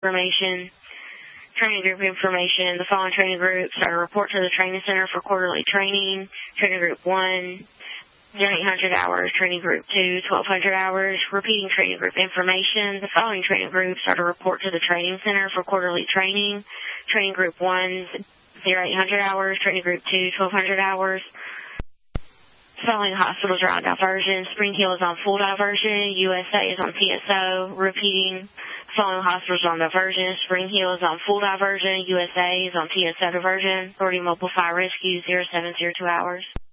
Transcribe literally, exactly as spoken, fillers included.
information. Training group information. The following training groups are to report to the training center for quarterly training. Training group one, eight hundred hours. Training group two, twelve hundred hours. Repeating training group information. The following training groups are to report to the training center for quarterly training. Training group one, eight hundred hours. Training group two, twelve hundred hours. Following hospitals are on diversion. Spring Hill is on full diversion. U S A is on T S O. Repeating. Following hospitals on diversion. Spring Hill is on full diversion. U S A is on T S O diversion. Authority Mobile Fire Rescue zero seven zero two hours.